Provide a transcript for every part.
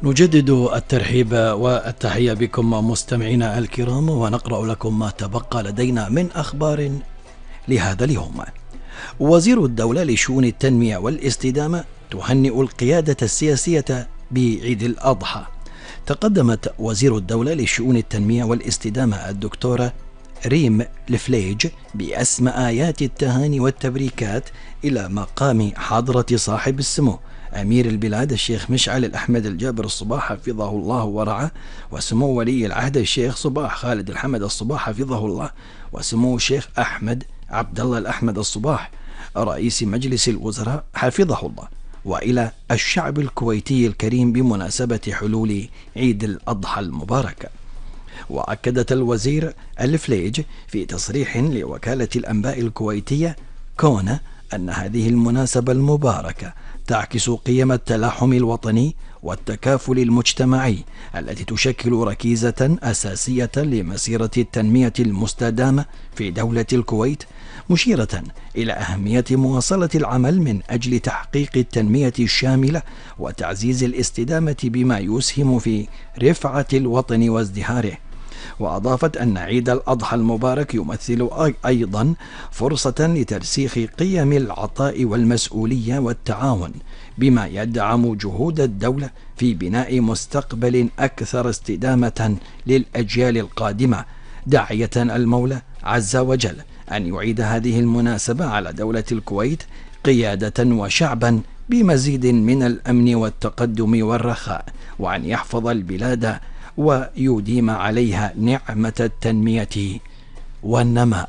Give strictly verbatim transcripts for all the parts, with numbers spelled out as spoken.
نجدد الترحيب والتحية بكم مستمعينا الكرام، ونقرأ لكم ما تبقى لدينا من أخبار لهذا اليوم. وزير الدولة لشؤون التنمية والاستدامة تهنئ القيادة السياسية بعيد الأضحى. تقدمت وزير الدولة لشؤون التنمية والاستدامة الدكتورة ريم الفليج بأسمى آيات التهاني والتبريكات إلى مقام حضرة صاحب السمو أمير البلاد الشيخ مشعل الأحمد الجابر الصباح حفظه الله ورعاه، وسمو ولي العهد الشيخ صباح خالد الحمد الصباح حفظه الله، وسمو الشيخ أحمد عبد الله الأحمد الصباح رئيس مجلس الوزراء حفظه الله، وإلى الشعب الكويتي الكريم بمناسبة حلول عيد الأضحى المبارك. وأكدت الوزير الفليج في تصريح لوكالة الأنباء الكويتية كون أن هذه المناسبة المباركة تعكس قيم التلاحم الوطني والتكافل المجتمعي التي تشكل ركيزة أساسية لمسيرة التنمية المستدامة في دولة الكويت، مشيرة إلى أهمية مواصلة العمل من أجل تحقيق التنمية الشاملة وتعزيز الاستدامة بما يسهم في رفعة الوطن وازدهاره. وأضافت أن عيد الأضحى المبارك يمثل أيضا فرصة لترسيخ قيم العطاء والمسؤولية والتعاون، بما يدعم جهود الدولة في بناء مستقبل أكثر استدامة للأجيال القادمة، داعية المولى عز وجل أن يعيد هذه المناسبة على دولة الكويت قيادة وشعبا بمزيد من الأمن والتقدم والرخاء، وأن يحفظ البلاد ويديم عليها نعمة التنمية والنماء.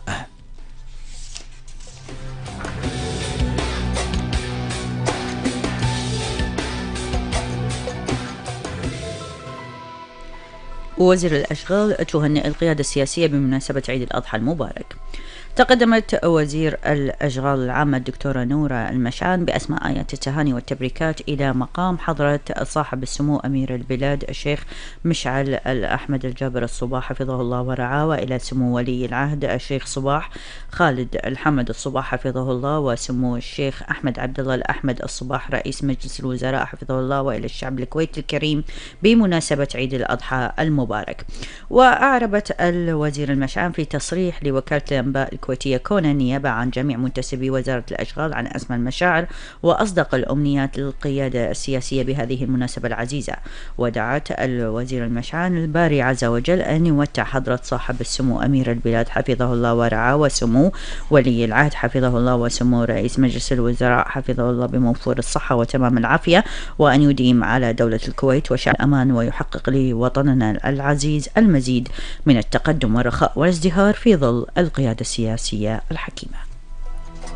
وزير الأشغال تهنئ القيادة السياسية بمناسبة عيد الأضحى المبارك. تقدمت وزير الأشغال العامة الدكتورة نورة المشعان بأسمى آيات التهاني والتبريكات إلى مقام حضرة صاحب السمو أمير البلاد الشيخ مشعل الأحمد الجابر الصباح حفظه الله ورعاه، وإلى سمو ولي العهد الشيخ صباح خالد الحمد الصباح حفظه الله، وسمو الشيخ أحمد عبد الله الأحمد الصباح رئيس مجلس الوزراء حفظه الله، وإلى الشعب الكويتي الكريم بمناسبة عيد الأضحى المبارك. وأعربت الوزير المشعان في تصريح لوكالة الأنباء الكويتية كون النيابة عن جميع منتسبي وزارة الأشغال عن أسمى المشاعر وأصدق الأمنيات للقيادة السياسية بهذه المناسبة العزيزة. ودعت الوزير المشعان الباري عز وجل أن يمتع حضرة صاحب السمو أمير البلاد حفظه الله ورعاه، وسمو ولي العهد حفظه الله، وسمو رئيس مجلس الوزراء حفظه الله بموفور الصحة وتمام العافية، وأن يديم على دولة الكويت وشعب الأمان ويحقق لوطننا العزيز المزيد من التقدم والرخاء والازدهار في ظل القيادة السياسية الحكيمة.